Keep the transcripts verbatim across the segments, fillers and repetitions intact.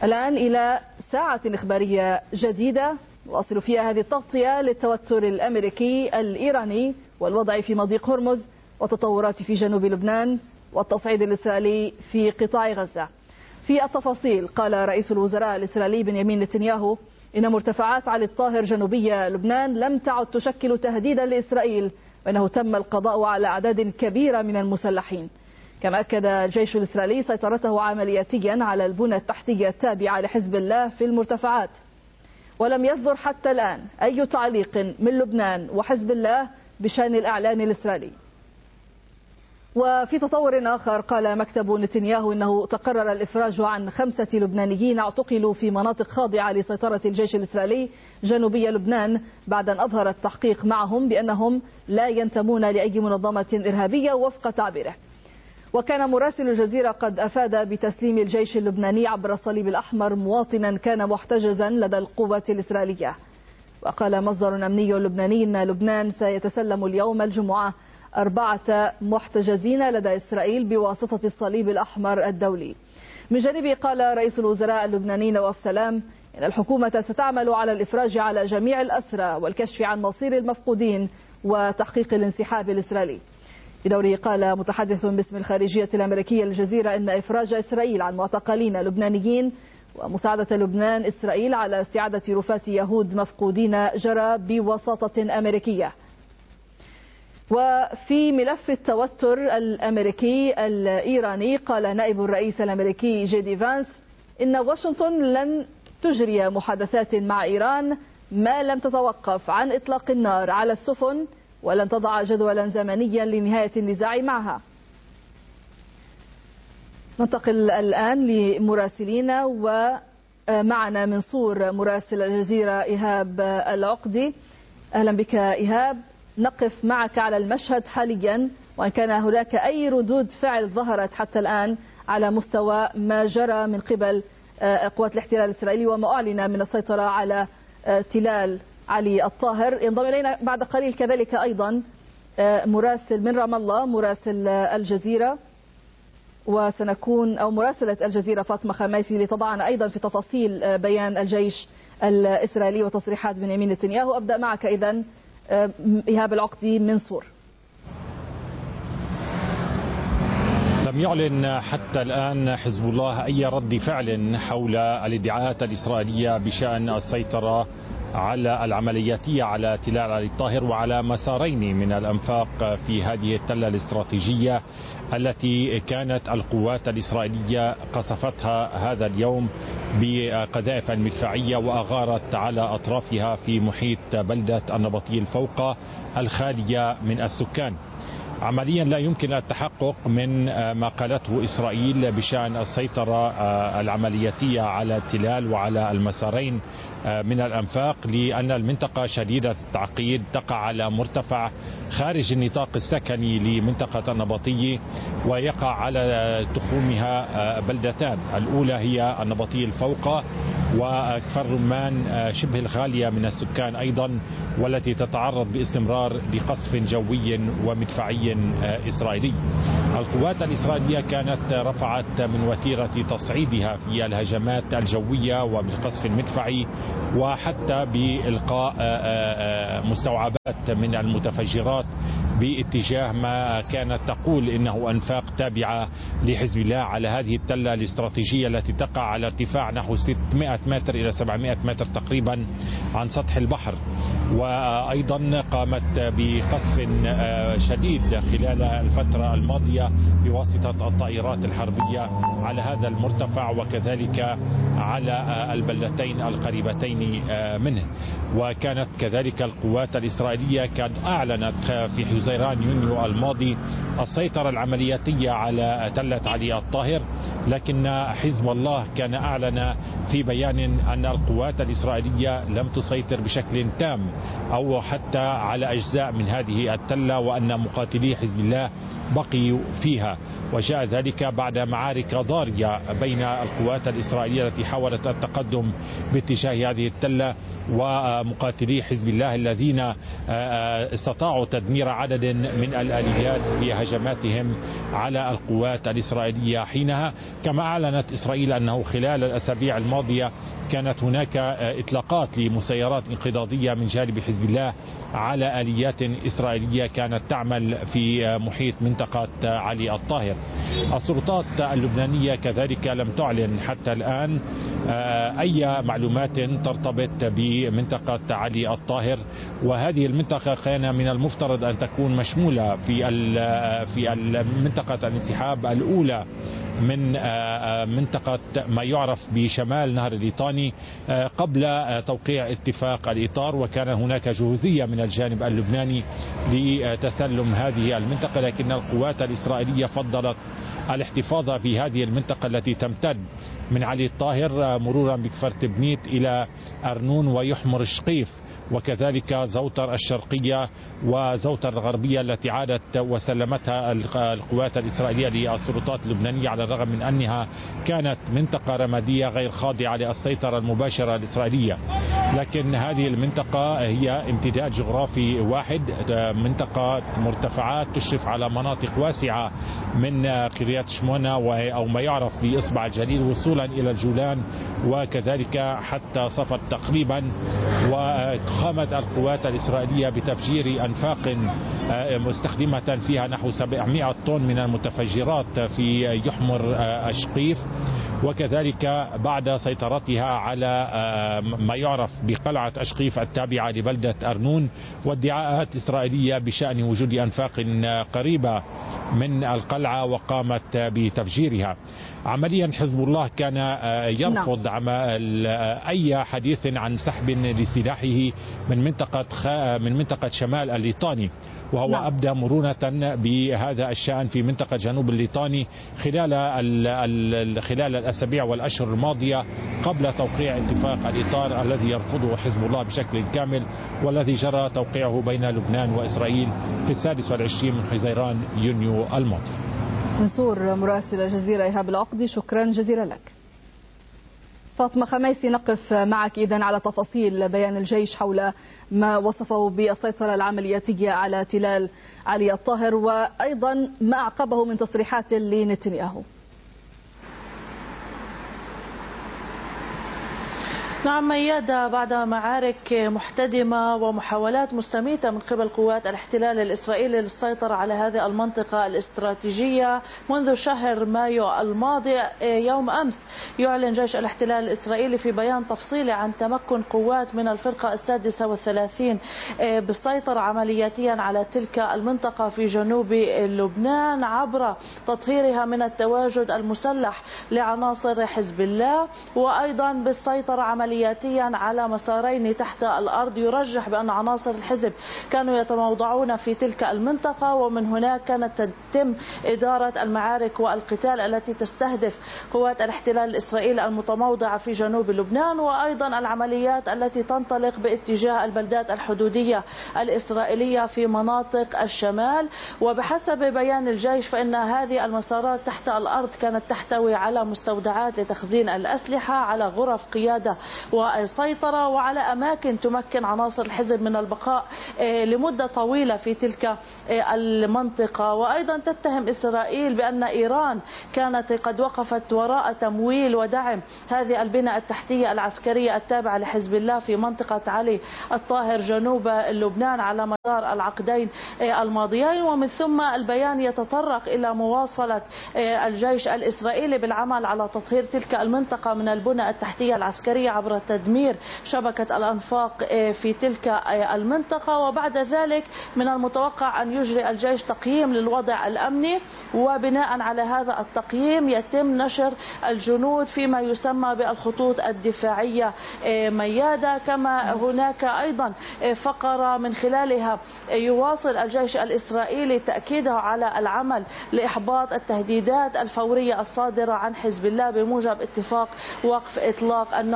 الآن إلى ساعة إخبارية جديدة نواصل فيها هذه التغطية للتوتر الأمريكي الإيراني والوضع في مضيق هرمز وتطورات في جنوب لبنان والتصعيد الإسرائيلي في قطاع غزة. في التفاصيل قال رئيس الوزراء الإسرائيلي بنيامين نتنياهو إن مرتفعات علي الطاهر جنوبية لبنان لم تعد تشكل تهديدا لإسرائيل، وأنه تم القضاء على أعداد كبيرة من المسلحين. كما أكد الجيش الإسرائيلي سيطرته عملياتيا على البنى التحتية التابعة لحزب الله في المرتفعات، ولم يصدر حتى الآن أي تعليق من لبنان وحزب الله بشأن الإعلان الإسرائيلي. وفي تطور آخر قال مكتب نتنياهو إنه تقرر الإفراج عن خمسة لبنانيين اعتقلوا في مناطق خاضعة لسيطرة الجيش الإسرائيلي جنوبي لبنان بعد أن أظهر التحقيق معهم بأنهم لا ينتمون لأي منظمة إرهابية وفق تعبيره. وكان مراسل الجزيرة قد أفاد بتسليم الجيش اللبناني عبر الصليب الأحمر مواطنا كان محتجزا لدى القوات الإسرائيلية. وقال مصدر أمني لبناني أن لبنان سيتسلم اليوم الجمعة أربعة محتجزين لدى إسرائيل بواسطة الصليب الأحمر الدولي. من جانبه قال رئيس الوزراء اللبناني نواف سلام إن الحكومة ستعمل على الإفراج على جميع الأسرى والكشف عن مصير المفقودين وتحقيق الانسحاب الإسرائيلي. بدوره قال متحدث باسم الخارجية الأمريكية للجزيرة إن إفراج إسرائيل عن معتقلين لبنانيين ومساعدة لبنان إسرائيل على استعادة رفاة يهود مفقودين جرى بوساطة أمريكية. وفي ملف التوتر الأمريكي الإيراني قال نائب الرئيس الأمريكي جي دي فانس إن واشنطن لن تجري محادثات مع إيران ما لم تتوقف عن إطلاق النار على السفن ولن تضع جدولا زمنيا لنهاية النزاع معها. ننتقل الآن لمراسلينا، ومعنا من صور مراسل الجزيرة إيهاب العقدي. أهلا بك إيهاب، نقف معك على المشهد حاليا، وإن كان هناك أي ردود فعل ظهرت حتى الآن على مستوى ما جرى من قبل قوات الاحتلال الإسرائيلي وما أعلن من السيطرة على تلال علي الطاهر. ينضم إلينا بعد قليل كذلك أيضا مراسل من رام الله، مراسل الجزيرة، وسنكون أو مراسلة الجزيرة فاطمة خميسي لتضعنا أيضا في تفاصيل بيان الجيش الإسرائيلي وتصريحات بنيامين نتنياهو. أبدأ معك إذن إيهاب العقدي من صور. لم يعلن حتى الآن حزب الله أي رد فعل حول الادعاءات الإسرائيلية بشأن السيطرة على العملياتية على تلال علي الطاهر وعلى مسارين من الأنفاق في هذه التلة الاستراتيجية التي كانت القوات الإسرائيلية قصفتها هذا اليوم بقذائف المدفعية وأغارت على أطرافها في محيط بلدة النبطي الفوقة الخالية من السكان. عمليا لا يمكن التحقق من ما قالته إسرائيل بشأن السيطرة العملياتية على التلال وعلى المسارين من الأنفاق، لأن المنطقة شديدة التعقيد تقع على مرتفع خارج النطاق السكني لمنطقة النبطي، ويقع على تخومها بلدتان، الأولى هي النبطي الفوقة وكفر رمان شبه الخالية من السكان أيضا، والتي تتعرض باستمرار لقصف جوي ومدفعي إسرائيلي. القوات الإسرائيلية كانت رفعت من وتيرة تصعيدها في الهجمات الجوية وبالقصف المدفعي، وحتى بإلقاء مستوعبات من المتفجرات باتجاه ما كانت تقول إنه أنفاق تابعة لحزب الله على هذه التلة الاستراتيجية التي تقع على ارتفاع نحو ستمائة متر إلى سبعمائة متر تقريبا عن سطح البحر. وأيضا قامت بقصف شديد خلال الفترة الماضية بواسطة الطائرات الحربية على هذا المرتفع وكذلك على البلدتين القريبتين منه. وكانت كذلك القوات الإسرائيلية قد أعلنت في حزيران يونيو الماضي السيطرة العملياتية على تلة علي الطاهر، لكن حزب الله كان أعلن في بيان أن القوات الإسرائيلية لم تسيطر بشكل تام أو حتى على أجزاء من هذه التلة، وأن مقاتلي حزب الله بقيوا فيها. وجاء ذلك بعد معارك ضارية بين القوات الإسرائيلية التي محاولة التقدم باتجاه هذه التلة، ومقاتلي حزب الله الذين استطاعوا تدمير عدد من الآليات بهجماتهم على القوات الإسرائيلية حينها. كما أعلنت إسرائيل أنه خلال الأسابيع الماضية كانت هناك إطلاقات لمسيرات انقضاضية من جانب حزب الله على آليات إسرائيلية كانت تعمل في محيط منطقة علي الطاهر. السلطات اللبنانية كذلك لم تعلن حتى الآن أي معلومات ترتبط بمنطقة علي الطاهر، وهذه المنطقة كان من المفترض أن تكون مشمولة في في منطقة الانسحاب الأولى من منطقة ما يعرف بشمال نهر الليطاني قبل توقيع اتفاق الإطار، وكان هناك جهوزية من الجانب اللبناني لتسلم هذه المنطقة، لكن القوات الإسرائيلية فضلت الاحتفاظ بهذه المنطقة التي تمتد من علي الطاهر مرورا بكفر تبنيت إلى أرنون ويحمر الشقيف، وكذلك زوتر الشرقية وزوتر الغربية التي عادت وسلمتها القوات الإسرائيلية للسلطات اللبنانية، على الرغم من أنها كانت منطقة رمادية غير خاضعة للسيطرة المباشرة الإسرائيلية. لكن هذه المنطقة هي امتداد جغرافي واحد، منطقة مرتفعات تشرف على مناطق واسعة من قرية شمونة أو ما يعرف بإصبع الجليل وصولا إلى الجولان وكذلك حتى صفد تقريبا. وقامت القوات الإسرائيلية بتفجير أنفاق مستخدمة فيها نحو سبعمائة طن من المتفجرات في يحمر الشقيف، وكذلك بعد سيطرتها على ما يعرف بقلعة أشقيف التابعة لبلدة أرنون، وادعاءات إسرائيلية بشأن وجود أنفاق قريبة من القلعة وقامت بتفجيرها. عمليا حزب الله كان يرفض أي حديث عن سحب لسلاحه من منطقة من منطقة شمال الليطاني، وهو نعم. أبدى مرونة بهذا الشأن في منطقة جنوب الليطاني خلال خلال الأسابيع والأشهر الماضية قبل توقيع اتفاق الإطار الذي يرفضه حزب الله بشكل كامل، والذي جرى توقيعه بين لبنان وإسرائيل في السادس والعشرين من حزيران يونيو الماضي. منصور مراسل الجزيرة إيهاب العقدي، شكرا جزيلا لك. فاطمة خميسي، نقف معك إذن على تفاصيل بيان الجيش حول ما وصفه بالسيطرة العملياتية على تلال علي الطاهر، وأيضا ما أعقبه من تصريحات لنتنياهو. نعم ميادة، بعد معارك محتدمة ومحاولات مستميتة من قبل قوات الاحتلال الإسرائيلي للسيطرة على هذه المنطقة الاستراتيجية منذ شهر مايو الماضي، يوم أمس يعلن جيش الاحتلال الإسرائيلي في بيان تفصيلي عن تمكن قوات من الفرقة السادسة والثلاثين بالسيطرة عملياتيا على تلك المنطقة في جنوب لبنان عبر تطهيرها من التواجد المسلح لعناصر حزب الله، وأيضا بالسيطرة عملياتيا على مسارين تحت الأرض يرجح بأن عناصر الحزب كانوا يتموضعون في تلك المنطقة، ومن هناك كانت تتم إدارة المعارك والقتال التي تستهدف قوات الاحتلال الإسرائيلي المتموضعة في جنوب لبنان، وأيضا العمليات التي تنطلق باتجاه البلدات الحدودية الإسرائيلية في مناطق الشمال. وبحسب بيان الجيش فإن هذه المسارات تحت الأرض كانت تحتوي على مستودعات لتخزين الأسلحة، على غرف قيادة والسيطرة، وعلى أماكن تمكن عناصر الحزب من البقاء لمدة طويلة في تلك المنطقة. وأيضا تتهم إسرائيل بأن إيران كانت قد وقفت وراء تمويل ودعم هذه البنى التحتية العسكرية التابعة لحزب الله في منطقة علي الطاهر جنوب لبنان على مدار العقدين الماضيين. ومن ثم البيان يتطرق إلى مواصلة الجيش الإسرائيلي بالعمل على تطهير تلك المنطقة من البنى التحتية العسكرية عبر تدمير شبكة الأنفاق في تلك المنطقة. وبعد ذلك من المتوقع أن يجري الجيش تقييم للوضع الأمني، وبناء على هذا التقييم يتم نشر الجنود فيما يسمى بالخطوط الدفاعية ميادة. كما هناك أيضا فقرة من خلالها يواصل الجيش الإسرائيلي تأكيده على العمل لإحباط التهديدات الفورية الصادرة عن حزب الله بموجب اتفاق وقف إطلاق النار. هذا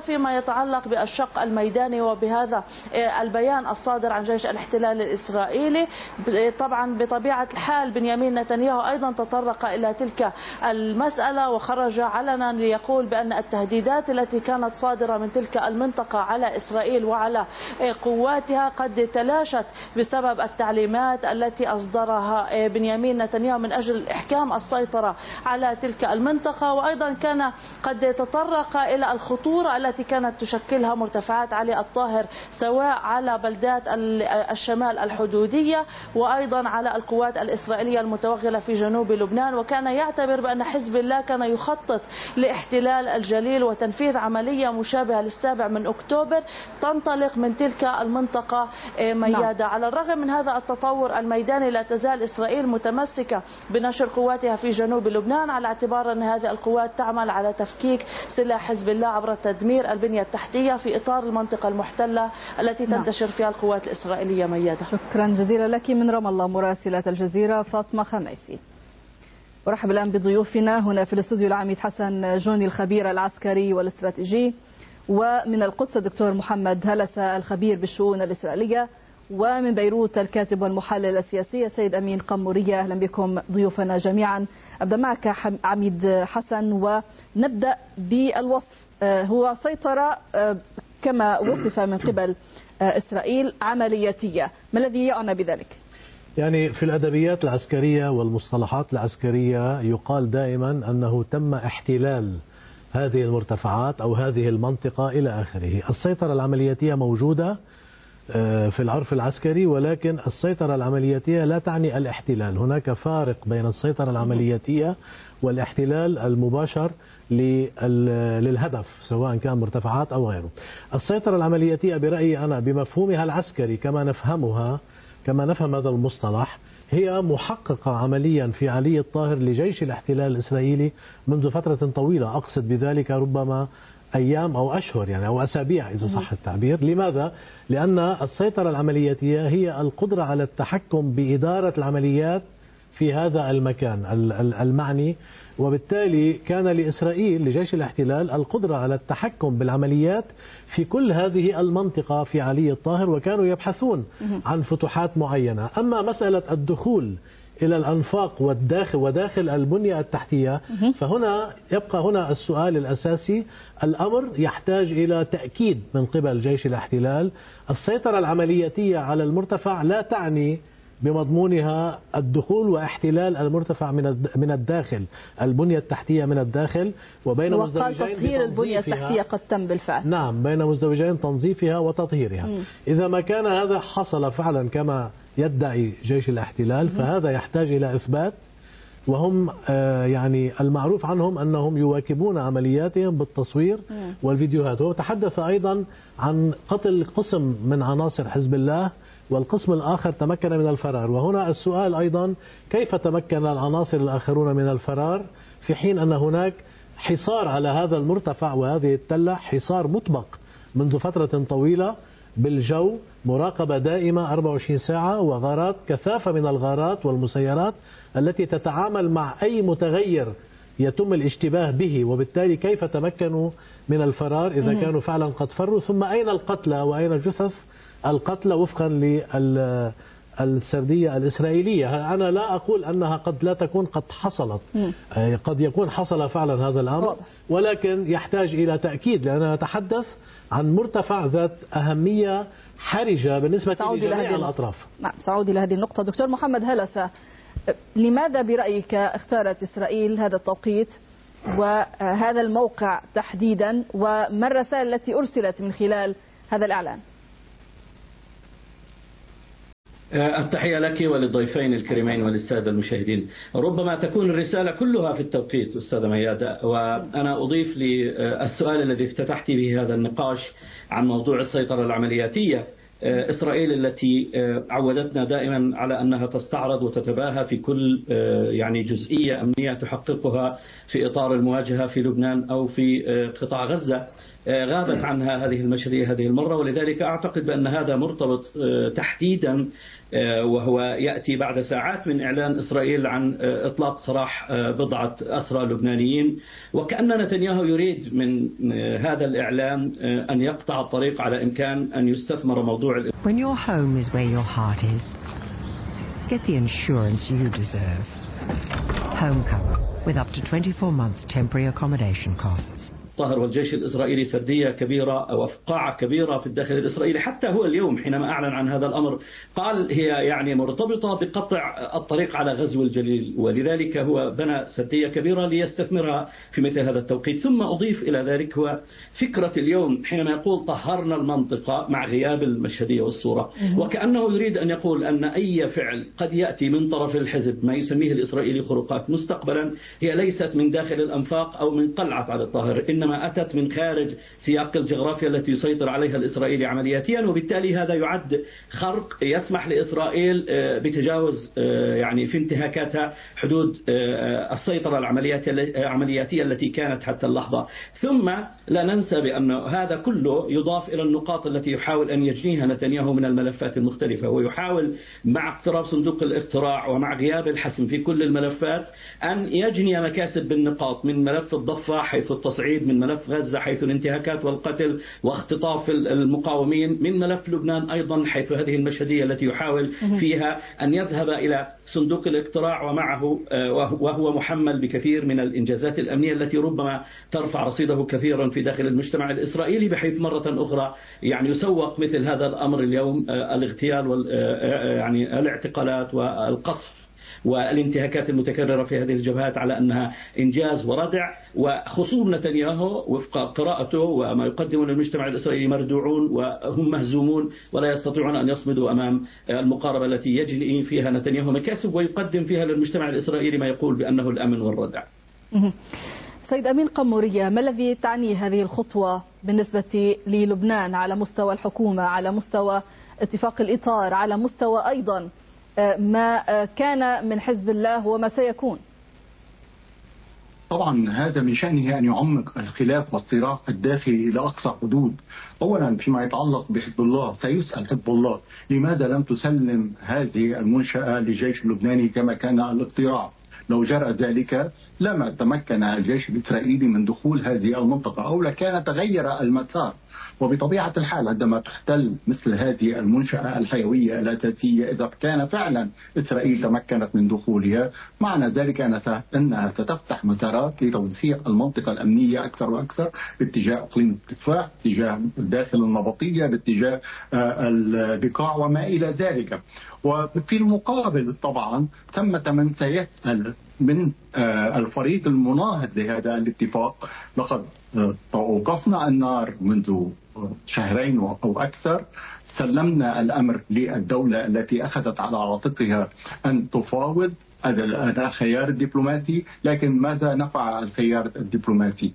فيما يتعلق بالشق الميداني وبهذا البيان الصادر عن جيش الاحتلال الإسرائيلي، طبعا بطبيعة الحال بنيامين نتنياهو أيضا تطرق إلى تلك المسألة وخرج علنا ليقول بأن التهديدات التي كانت صادرة من تلك المنطقة على إسرائيل وعلى قواتها قد تلاشت بسبب التعليمات التي أصدرها بنيامين نتنياهو من أجل إحكام السيطرة على تلك المنطقة. وأيضا كان قد تطرق إلى الخطورة التي كانت تشكلها مرتفعات علي الطاهر سواء على بلدات الشمال الحدودية وأيضا على القوات الإسرائيلية المتوغلة في جنوب لبنان، وكان يعتبر بأن حزب الله كان يخطط لاحتلال الجليل وتنفيذ عملية مشابهة للسابع من أكتوبر تنطلق من تلك المنطقة ميادة. على الرغم من هذا التطور الميداني لا تزال إسرائيل متمسكة بنشر قواتها في جنوب لبنان على اعتبار أن هذه القوات تعمل على تفكيك سلاح حزب الله عبر تدمير البنية التحتية في إطار المنطقة المحتلة التي تنتشر فيها القوات الإسرائيلية ميادة. شكرا جزيلا لك من رام الله مراسلة الجزيرة فاطمة خميسي. ورحب الآن بضيوفنا هنا في الاستوديو العميد حسن جوني الخبير العسكري والاستراتيجي، ومن القدس الدكتور محمد هلسة الخبير بالشؤون الإسرائيلية، ومن بيروت الكاتب والمحلل السياسي السيد أمين قمورية. أهلا بكم ضيوفنا جميعا. أبدأ معك عميد حسن ونبدأ بالوصف. هو سيطرة كما وصف من قبل إسرائيل عملياتية، ما الذي يعنى بذلك؟ يعني في الأدبيات العسكرية والمصطلحات العسكرية يقال دائما أنه تم احتلال هذه المرتفعات أو هذه المنطقة إلى آخره. السيطرة العملياتية موجودة في العرف العسكري، ولكن السيطرة العملياتية لا تعني الاحتلال. هناك فارق بين السيطرة العملياتية والاحتلال المباشر للهدف سواء كان مرتفعات أو غيره. السيطرة العملياتية برأيي أنا بمفهومها العسكري كما نفهمها كما نفهم هذا المصطلح هي محققة عمليا في علي الطاهر لجيش الاحتلال الإسرائيلي منذ فترة طويلة، أقصد بذلك ربما أيام أو أشهر يعني أو أسابيع إذا صح التعبير. لماذا؟ لأن السيطرة العملياتية هي القدرة على التحكم بإدارة العمليات في هذا المكان المعني، وبالتالي كان لإسرائيل لجيش الاحتلال القدرة على التحكم بالعمليات في كل هذه المنطقة في علي الطاهر، وكانوا يبحثون عن فتوحات معينة. أما مسألة الدخول إلى الأنفاق والداخل وداخل البنية التحتية، فهنا يبقى هنا السؤال الأساسي. الأمر يحتاج إلى تأكيد من قبل جيش الاحتلال. السيطرة العملياتية على المرتفع لا تعني بمضمونها الدخول واحتلال المرتفع من من الداخل، البنية التحتية من الداخل، وبين مزدوجين تطهير البنية التحتية قد تم بالفعل. نعم، بين مزدوجين تنظيفها وتطهيرها. م. إذا ما كان هذا حصل فعلا كما يدعي جيش الاحتلال فهذا يحتاج إلى إثبات، وهم يعني المعروف عنهم أنهم يواكبون عملياتهم بالتصوير والفيديوهات. هو تحدث أيضا عن قتل قسم من عناصر حزب الله والقسم الآخر تمكن من الفرار، وهنا السؤال أيضا كيف تمكن العناصر الآخرون من الفرار في حين أن هناك حصار على هذا المرتفع وهذه التلة، حصار مطبق منذ فترة طويلة بالجو، مراقبة دائمة أربعة وعشرين ساعة، وغارات كثافة من الغارات والمسيرات التي تتعامل مع أي متغير يتم الاشتباه به، وبالتالي كيف تمكنوا من الفرار إذا كانوا فعلا قد فروا؟ ثم أين القتلى وأين جثث القتلى وفقا للسردية الإسرائيلية؟ أنا لا أقول أنها قد لا تكون قد حصلت، قد يكون حصل فعلا هذا الأمر، ولكن يحتاج إلى تأكيد، لأننا نتحدث عن مرتفع ذات أهمية حرجة بالنسبة لجميع الأطراف. نعم، سأعود إلى هذه النقطة. دكتور محمد هلسة، لماذا برأيك اختارت إسرائيل هذا التوقيت وهذا الموقع تحديدا، وما الرسائل التي أرسلت من خلال هذا الإعلان؟ التحية لك وللضيفين الكريمين وللسادة المشاهدين. ربما تكون الرسالة كلها في التوقيت أستاذة ميادة، وأنا أضيف للسؤال الذي افتتحت به هذا النقاش عن موضوع السيطرة العملياتية. إسرائيل التي عودتنا دائما على أنها تستعرض وتتباهى في كل يعني جزئية أمنية تحققها في إطار المواجهة في لبنان أو في قطاع غزة، غابت عنها هذه المشهدية هذه المرة، ولذلك أعتقد بأن هذا مرتبط تحديدا وهو يأتي بعد ساعات من إعلان إسرائيل عن إطلاق سراح بضعة أسرى لبنانيين، وكأن نتنياهو يريد من هذا الإعلان أن يقطع الطريق على إمكان أن يستثمر موضوع. When your home is where your heart is, get the insurance you deserve. Home cover with up to twenty-four months temporary accommodation costs. طاهر والجيش الإسرائيلي سردية كبيرة أو فقاعة كبيرة في الداخل الإسرائيلي، حتى هو اليوم حينما أعلن عن هذا الأمر قال هي يعني مرتبطة بقطع الطريق على غزو الجليل، ولذلك هو بنى سردية كبيرة ليستثمرها في مثل هذا التوقيت. ثم أضيف إلى ذلك هو فكرة اليوم حينما يقول طهرنا المنطقة مع غياب المشهدية والصورة، وكأنه يريد أن يقول أن أي فعل قد يأتي من طرف الحزب ما يسميه الإسرائيلي خروقات مستقبلا هي ليست من داخل الأنفاق أو من قلعة على الطاهر، إنما أتت من خارج سياق الجغرافيا التي يسيطر عليها الإسرائيلي عملياتيا، وبالتالي هذا يعد خرق يسمح لإسرائيل بتجاوز يعني في انتهاكاتها حدود السيطرة العملياتية التي كانت حتى اللحظة. ثم لا ننسى بأن هذا كله يضاف إلى النقاط التي يحاول أن يجنيها نتنياهو من الملفات المختلفة، ويحاول مع اقتراب صندوق الاقتراع ومع غياب الحسم في كل الملفات أن يجني مكاسب بالنقاط، من ملف الضفة حيث التصعيد، من ملف غزة حيث الانتهاكات والقتل واختطاف المقاومين، من ملف لبنان أيضا حيث هذه المشهدية التي يحاول فيها أن يذهب إلى صندوق الاقتراع ومعه وهو محمل بكثير من الإنجازات الأمنية التي ربما ترفع رصيده كثيرا في داخل المجتمع الإسرائيلي، بحيث مرة أخرى يعني يسوق مثل هذا الأمر اليوم الاغتيال وال يعني الاعتقالات والقصف والانتهاكات المتكررة في هذه الجبهات على أنها إنجاز وردع. وخصوم نتنياهو وفق قراءته وما يقدمه للمجتمع الإسرائيلي مردوعون وهم مهزومون ولا يستطيعون أن يصمدوا أمام المقاربة التي يجني فيها نتنياهو مكاسب ويقدم فيها للمجتمع الإسرائيلي ما يقول بأنه الأمن والردع. سيد أمين قمورية، ما الذي تعني هذه الخطوة بالنسبة للبنان على مستوى الحكومة، على مستوى اتفاق الإطار، على مستوى أيضا ما كان من حزب الله وما سيكون؟ طبعا هذا من شأنه أن يعمق الخلاف والصراع الداخلي إلى أقصى حدود. أولا فيما يتعلق بحزب الله، سيسأل حزب الله لماذا لم تسلم هذه المنشأة للجيش اللبناني كما كان الاقتراع؟ لو جرى ذلك لما تمكن الجيش الإسرائيلي من دخول هذه المنطقة أو لكان تغير المسار. وبطبيعة الحال عندما تحتل مثل هذه المنشأة الحيوية الأساسية، إذا كان فعلا إسرائيل تمكنت من دخولها، معنى ذلك أنها ستفتح مسارات لتوسيع المنطقة الأمنية أكثر وأكثر باتجاه إقليم التفاح، باتجاه الداخل النبطية، باتجاه البقاع وما إلى ذلك. وفي المقابل طبعا ثمة من سيسأل من الفريق المناهض لهذا الاتفاق. لقد توقفنا النار منذ شهرين أو أكثر، سلمنا الأمر للدولة التي أخذت على عاتقها أن تفاوض الخيار الدبلوماسي، لكن ماذا نفع الخيار الدبلوماسي؟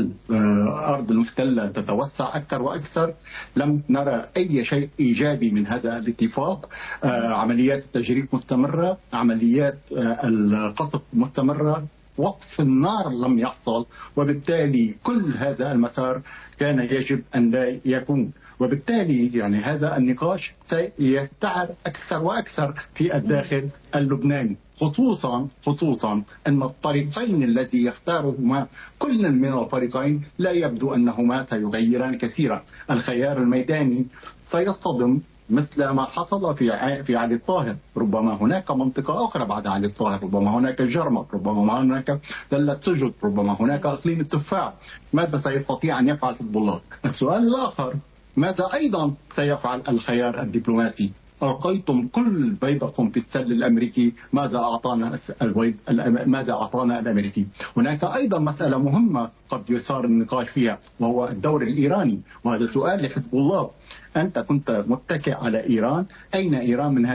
الأرض المحتلة تتوسع أكثر وأكثر، لم نرى أي شيء إيجابي من هذا الاتفاق. عمليات التجريف مستمرة، عمليات القصف مستمرة، وقف النار لم يحصل، وبالتالي كل هذا المسار كان يجب أن لا يكون. وبالتالي يعني هذا النقاش سيتعب أكثر وأكثر في الداخل اللبناني، خصوصا خصوصا أن الطريقين الذي يختارهما كل من الفريقين لا يبدو أنهما سيغيران كثيرا. الخيار الميداني سيصطدم مثل ما حصل في في علي الطاهر، ربما هناك منطقة أخرى بعد علي الطاهر، ربما هناك جرمق، ربما هناك دلة سجد، ربما هناك إقليم التفاح. ماذا سيستطيع أن يفعل حزب الله؟ السؤال الآخر، ماذا أيضا سيفعل الخيار الدبلوماسي؟ ألقيتم كل بيضكم في السل الأمريكي، ماذا أعطانا البيض ماذا أعطانا الأمريكي؟ هناك أيضا مسألة مهمة قد يصار النقاش فيها، وهو الدور الإيراني، وهذا سؤال لحزب الله. أنت كنت متكئ على إيران، أين إيران من هذه